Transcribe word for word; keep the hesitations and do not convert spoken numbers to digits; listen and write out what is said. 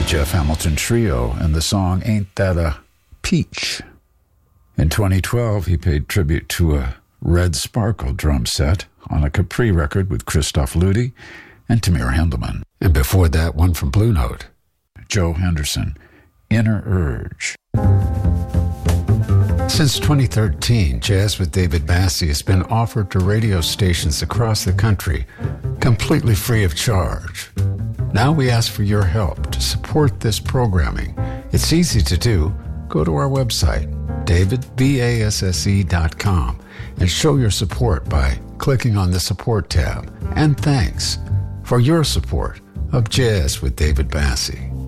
Jeff Hamilton Trio and the song Ain't That a Peach. In twenty twelve, he paid tribute to a Red Sparkle drum set on a Capri record with Christoph Ludi and Tamir Hendelman. And before that, one from Blue Note, Joe Henderson, Inner Urge. Since twenty thirteen, Jazz with David Bassie has been offered to radio stations across the country, completely free of charge. Now we ask for your help to support this programming. It's easy to do. Go to our website, david basse dot com, and show your support by clicking on the Support tab. And thanks for your support of Jazz with David Bassie.